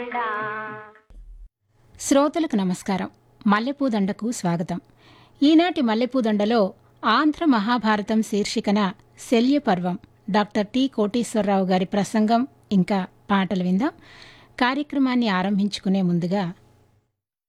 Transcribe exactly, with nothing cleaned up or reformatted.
శ్రోతలకు నమస్కారం. మల్లెపూదండకు స్వాగతం. ఈనాటి మల్లెపూదండలో ఆంధ్ర మహాభారతం శీర్షికన శల్యపర్వం డాక్టర్ టి కోటీశ్వరరావు గారి ప్రసంగం ఇంకా పాటలు విందాం. కార్యక్రమాన్ని ఆరంభించుకునే ముందుగా